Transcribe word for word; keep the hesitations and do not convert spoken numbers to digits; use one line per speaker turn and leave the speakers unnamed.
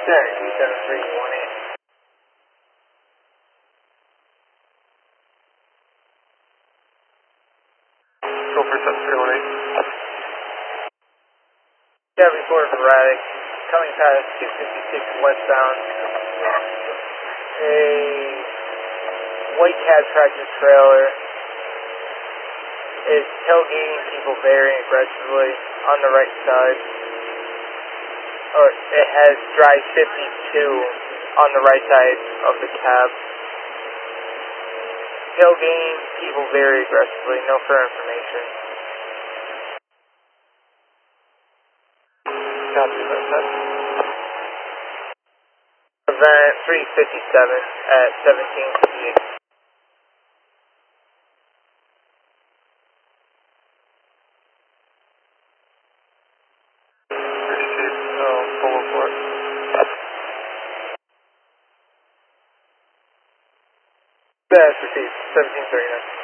Center two seven three one eight.
Go for seven three one eight.
Yeah, report for Raddick. Coming past two fifty-six westbound. A white cab tractor trailer is tailgating people very aggressively on the right side. Or it has drive fifty-two on the right side of the cab. Tailgating people very aggressively, no further information.
Copy that, that.
Event three fifty-seven at seventeen fifty-eight.
Receive, uh, follow for it.
That's received, seventeen thirty-nine.